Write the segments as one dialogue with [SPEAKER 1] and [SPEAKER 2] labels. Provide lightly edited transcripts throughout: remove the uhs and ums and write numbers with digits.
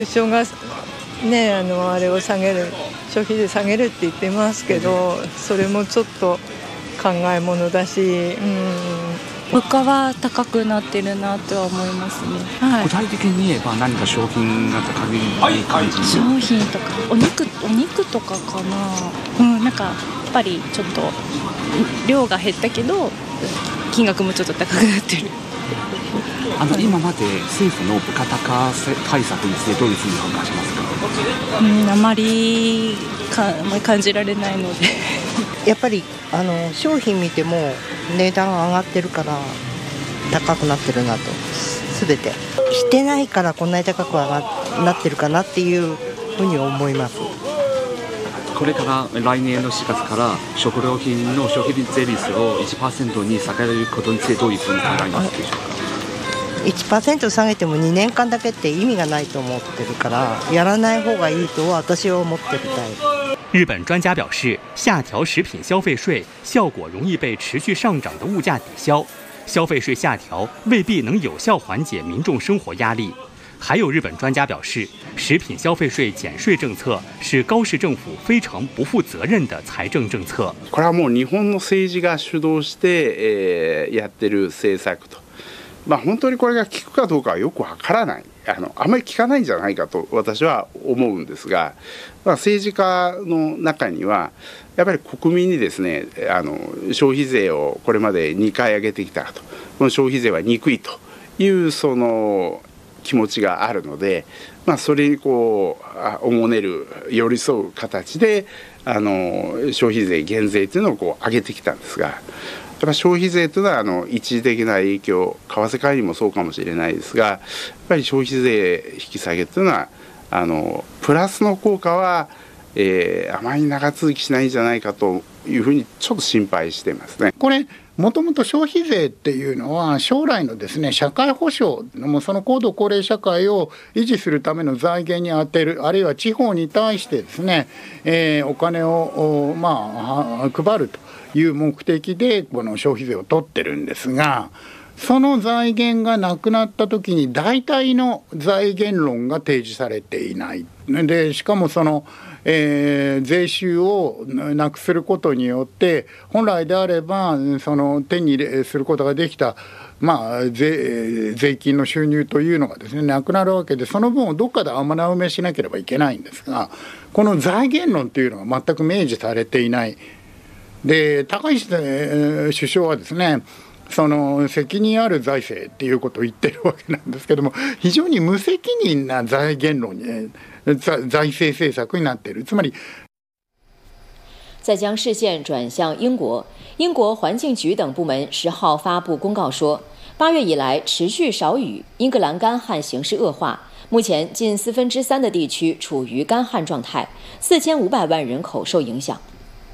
[SPEAKER 1] 首相がね、あれを下げる、消費税下げるって言ってますけど、それもちょっと考えものだし、
[SPEAKER 2] 物価は高くなってるなとは思いますね。
[SPEAKER 3] 具体的に言えば何か商品が高い感じ？
[SPEAKER 2] 商品とかお肉とかかな。なんかやっぱりちょっと量が減ったけど金額もちょっと高くなってる。
[SPEAKER 3] 今まで政府の物価高対策についてどういうふうに判断しますか？
[SPEAKER 2] あまり感じられないので
[SPEAKER 4] やっぱり商品見ても値段上がってるから高くなってるなと、全てしてないからこんなに高くなってるかなっていうふうに思います。
[SPEAKER 3] これから来年の4月から食料品の消費税率を 1% に下げることについてどういうふうに考えますでしょうか
[SPEAKER 4] ？1% 下げても2年間だけって意味がないと思ってるからやらない方がいいと私は思ってるタイプ。
[SPEAKER 5] 日本专家表示，下调食品消费税效果容易被持续上涨的物价抵消，消费税下调未必能有效缓解民众生活压力。还有日本专家表示，食品消费税减税政策是高市政府非常不负责任的财政政策。
[SPEAKER 6] これはもう日本の政治が主導して、やってる政策と。本当にこれが効くかどうかはよくわからない、あまり効かないんじゃないかと私は思うんですが、政治家の中にはやっぱり国民にですね、消費税をこれまで2回上げてきたと、この消費税は憎いというその気持ちがあるので、それにこうおもねる寄り添う形で消費税減税というのをこう上げてきたんですが、やっぱ消費税というのは一時的な影響、為替介入もそうかもしれないですが、やっぱり消費税引き下げというのはプラスの効果は、あまり長続きしないんじゃないかというふうにちょっと心配してますね。
[SPEAKER 7] これもともと消費税っていうのは将来のですね社会保障、その高度高齢社会を維持するための財源に充てる、あるいは地方に対してですね、お金を配るという目的でこの消費税を取ってるんですが、その財源がなくなった時に大体の財源論が提示されていないで、しかもその税収をなくすることによって本来であればその手に入れすることができた、税金の収入というのがですねなくなるわけで、その分をどっかで穴埋めしなければいけないんですが、この財源論というのが全く明示されていない。で、高市首相はですねその責任ある財政っていうことを言ってるわけなんですけども、非常に無責任な財源論に财政政策になっている。つまり
[SPEAKER 8] 再将视线转向英国，英国环境局等部门10号发布公告说，8月以来持续少雨，英格兰干旱形势恶化，目前近3/4的地区处于干旱状态，4500万人口受影响。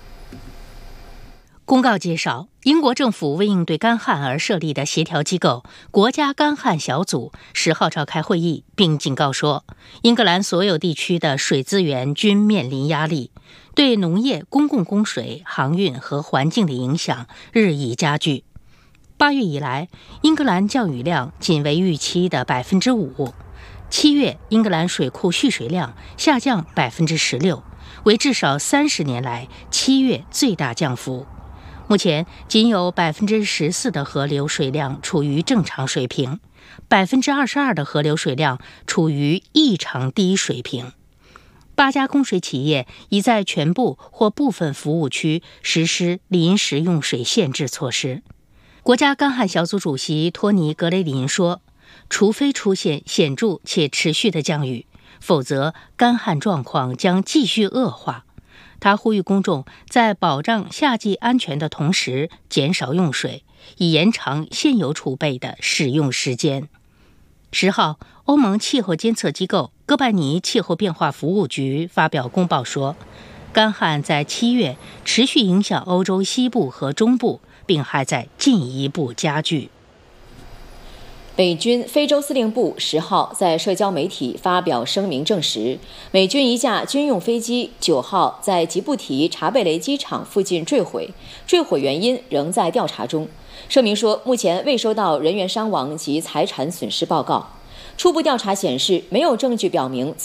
[SPEAKER 9] 公告介绍，英国政府为应对干旱而设立的协调机构国家干旱小组10号召开会议，并警告说，英格兰所有地区的水资源均面临压力，对农业、公共供水、航运和环境的影响日益加剧。8月以来，英格兰降雨量仅为预期的 5%， 7月英格兰水库蓄水量下降 16%， 为至少30年来7月最大降幅。目前仅有 14% 的河流水量处于正常水平， 22% 的河流水量处于异常低水平。8家供水企业已在全部或部分服务区实施临时用水限制措施。国家干旱小组主席托尼·格雷林说，除非出现显著且持续的降雨，否则干旱状况将继续恶化。他呼吁公众在保障夏季安全的同时减少用水，以延长现有储备的使用时间。10号，欧盟气候监测机构哥白尼气候变化服务局发表公报说，干旱在7月持续影响欧洲西部和中部，并还在进一步加剧。
[SPEAKER 8] 美军非洲司令部10号在社交媒体发表声明，证实美军一架军用飞机9号在吉布提查贝雷机场附近坠毁，坠毁原因仍在调查中。声明说，目前未收到人员伤亡及财产损失报告。初步调查显示，没有证据表明